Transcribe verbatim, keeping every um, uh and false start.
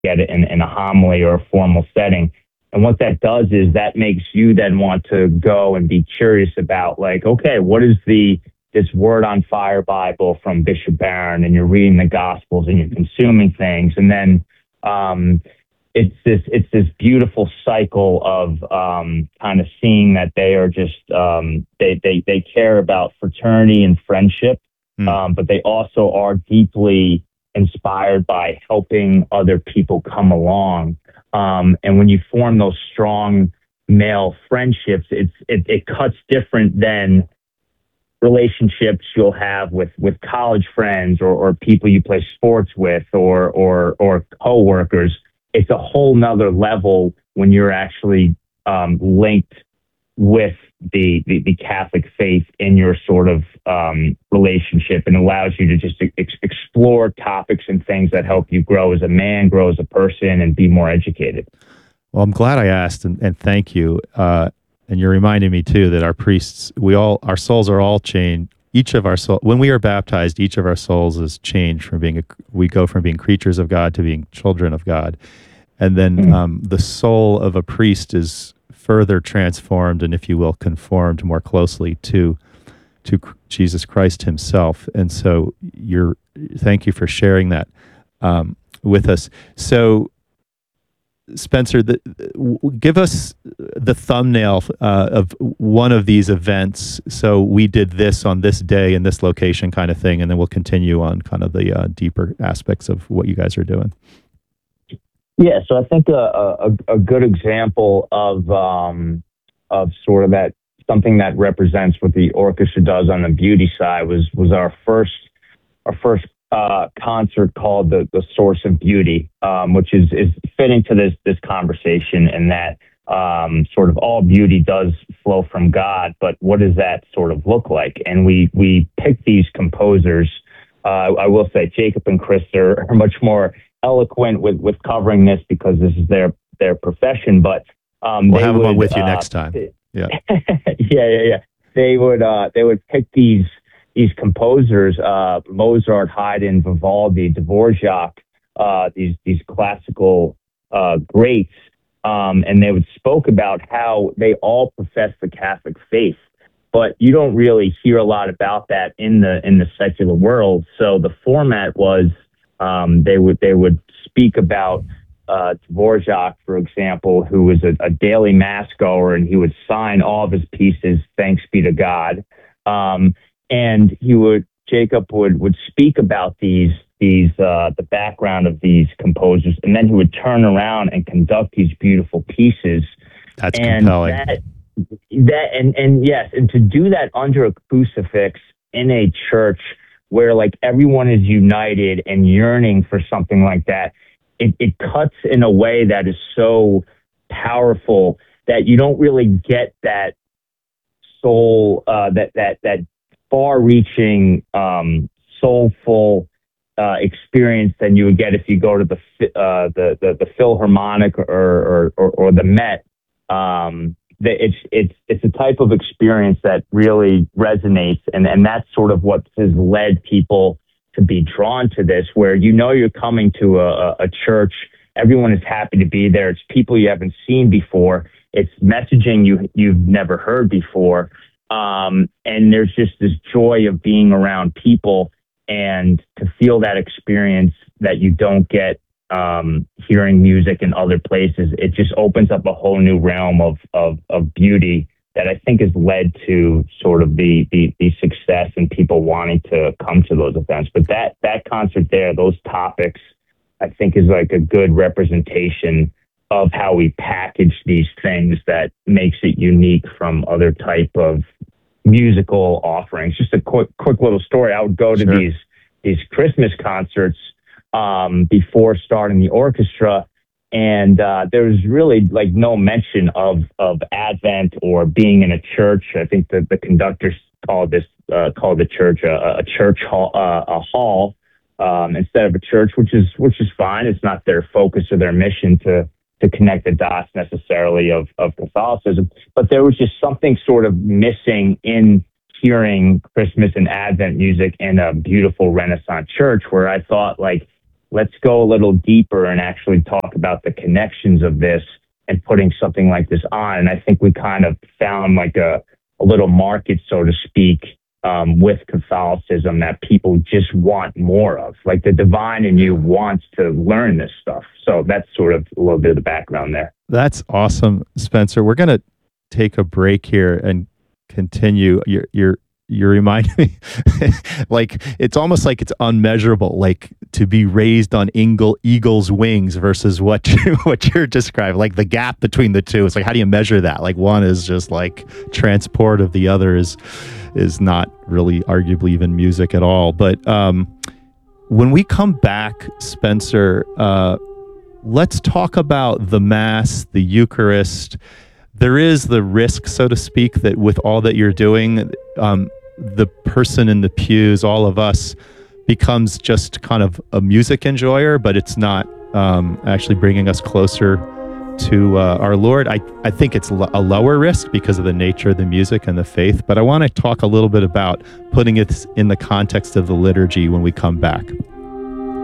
get it in, in a homily or a formal setting. And what that does is that makes you then want to go and be curious about, like, okay, what is the this Word on Fire Bible from Bishop Barron, and you're reading the Gospels and you're consuming things, and then um, it's this it's this beautiful cycle of um, kind of seeing that they are just um, they they they care about fraternity and friendship, Mm. um, but they also are deeply inspired by helping other people come along. Um, and when you form those strong male friendships, it's it, it cuts different than relationships you'll have with with college friends, or, or people you play sports with, or or or coworkers. It's a whole nother level when you're actually um, linked with the, the the Catholic faith in your sort of um, relationship, and allows you to just ex- explore topics and things that help you grow as a man, grow as a person, and be more educated. Well, I'm glad I asked, and, and thank you. Uh, and you're reminding me too that our priests, we all, our souls are all changed. Each of our soul, when we are baptized, each of our souls is changed from being a, we go from being creatures of God to being children of God, and then Mm. um, the soul of a priest is further transformed and, if you will, conformed more closely to to Jesus Christ Himself. And so, you're thank you for sharing that um, with us. So, Spencer, the, give us the thumbnail uh, of one of these events. So we did this on this day in this location, kind of thing, and then we'll continue on kind of the uh, deeper aspects of what you guys are doing. Yeah, so I think a, a, a good example of um, of sort of that, something that represents what the orchestra does on the beauty side, was was our first our first uh, concert called the the Source of Beauty, um, which is is fitting to this this conversation, in that um, sort of all beauty does flow from God, but what does that sort of look like? And we we picked these composers. Uh, I will say Jacob and Chris are, are much more eloquent with, with covering this, because this is their their profession. But um, We'll they have them would, on with you uh, next time. Yeah, yeah, yeah, yeah. They would uh, they would pick these these composers, uh, Mozart, Haydn, Vivaldi, Dvorak, uh, these these classical uh, greats, um, and they would spoke about how they all profess the Catholic faith. But you don't really hear a lot about that in the in the secular world. So the format was, um, they would they would speak about uh, Dvorak, for example, who was a, a daily mass goer, and he would sign all of his pieces, "Thanks be to God." Um, and he would Jacob would would speak about these these uh, the background of these composers, and then he would turn around and conduct these beautiful pieces. that's And compelling. that that and and yes, and to do that under a crucifix in a church where, like, everyone is united and yearning for something like that, it, it cuts in a way that is so powerful that you don't really get that soul, uh, that that that far-reaching, um, soulful uh, experience than you would get if you go to the uh, the, the the Philharmonic, or or or, or the Met. Um, it's it's it's a type of experience that really resonates, and and that's sort of what has led people to be drawn to this, where you know you're coming to a, a church, everyone is happy to be there, it's people you haven't seen before, it's messaging you you've never heard before, um, and there's just this joy of being around people, and to feel that experience that you don't get Um, hearing music in other places. It just opens up a whole new realm of of, of beauty that I think has led to sort of the, the the success and people wanting to come to those events. But that that concert there, those topics, I think is like a good representation of how we package these things that makes it unique from other type of musical offerings. Just a quick quick little story. I would go to Sure. these these Christmas concerts um, before starting the orchestra, and uh, there was really like no mention of of Advent or being in a church. I think the the conductors called this uh, called the church a, a church hall, uh, a hall um, instead of a church, which is which is fine. It's not their focus or their mission to to connect the dots necessarily of of Catholicism, but there was just something sort of missing in hearing Christmas and Advent music in a beautiful Renaissance church, where I thought, like, let's go a little deeper and actually talk about the connections of this and putting something like this on. And I think we kind of found like a, a little market, so to speak, um, with Catholicism that people just want more of. Like the divine in you wants to learn this stuff. So that's sort of a little bit of the background there. That's awesome, Spencer. We're going to take a break here and continue. You're, you're, you remind me, like, it's almost like it's unmeasurable, like to be raised on eagle, eagle's wings versus what, you, what you're describing, like the gap between the two. It's like, how do you measure that? Like one is just like transportive. The other is, is not really arguably even music at all. But um, when we come back, Spencer, uh, let's talk about the Mass, the Eucharist. There is the risk, so to speak, that with all that you're doing, um, the person in the pews, all of us, becomes just kind of a music enjoyer, but it's not um, actually bringing us closer to uh, our Lord. I, I think it's lo- a lower risk because of the nature of the music and the faith, but I want to talk a little bit about putting it in the context of the liturgy when we come back.